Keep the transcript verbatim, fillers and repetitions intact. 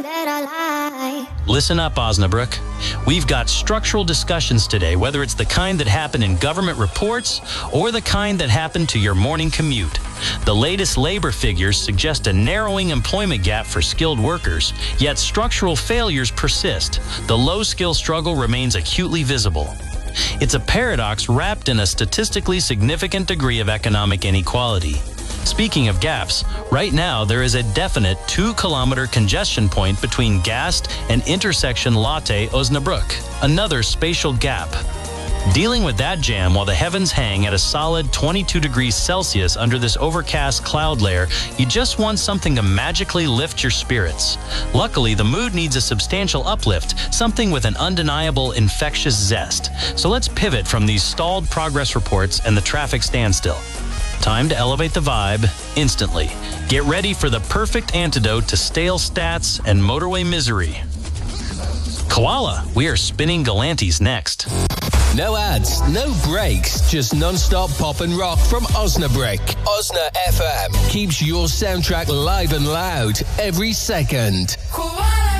that I lie. Listen up, Osnabrück. We've got structural discussions today, whether it's the kind that happen in government reports or the kind that happen to your morning commute. The latest labor figures suggest a narrowing employment gap for skilled workers, yet structural failures persist. The low-skill struggle remains acutely visible. It's a paradox wrapped in a statistically significant degree of economic inequality. Speaking of gaps, right now there is a definite two-kilometer congestion point between Gast and intersection Lotte Osnabrück, another spatial gap. Dealing with that jam while the heavens hang at a solid twenty-two degrees Celsius under this overcast cloud layer, you just want something to magically lift your spirits. Luckily, the mood needs a substantial uplift, something with an undeniable infectious zest. So let's pivot from these stalled progress reports and the traffic standstill. Time to elevate the vibe instantly. Get ready for the perfect antidote to stale stats and motorway misery. Koala, we are spinning Galantis next. No ads, no breaks, just non-stop pop and rock from Osnabrück. Osna F M keeps your soundtrack live and loud every second. Koala.